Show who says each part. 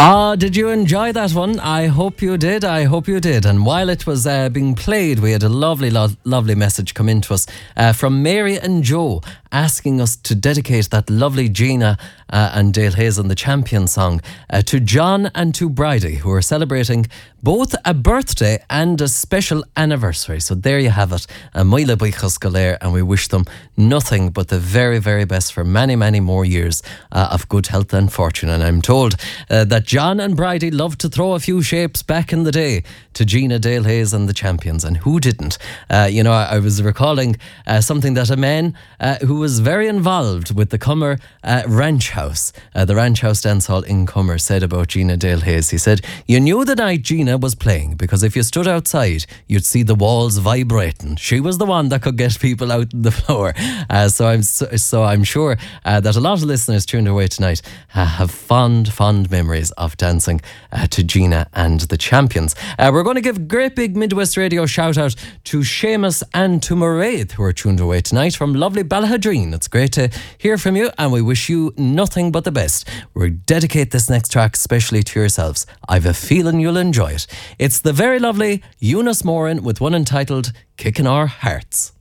Speaker 1: Ah, did you enjoy that one? I hope you did. I hope you did. And while it was being played, we had a lovely message come in to us from Mary and Joe asking us to dedicate that lovely Gina and Dale Hayes and the Champion song to John and to Bridie, who are celebrating both a birthday and a special anniversary. So there you have it. Moile Buchas Galer, and we wish them nothing but the very, very best for many, many more years of good health and fortune. And I'm told that John and Bridie loved to throw a few shapes back in the day to Gina, Dale Hayes and the Champions. And who didn't? I was recalling something that a man who was very involved with the Cummer Ranch House, the Ranch House Dance Hall in Cummer, said about Gina Dale Hayes. He said, "You knew the night Gina was playing because if you stood outside, you'd see the walls vibrating. She was the one that could get people out on the floor." So I'm sure that a lot of listeners tuned away tonight have fond memories of dancing to Gina and the Champions. We're going to give a great big Midwest Radio shout out to Seamus and to Mairead, who are tuned away tonight from lovely Ballahadreen. It's great to hear from you, and we wish you nothing but the best. We dedicate this next track especially to yourselves. I've a feeling you'll enjoy it. It's the very lovely Eunice Moran with one entitled Kicking Our Hearts.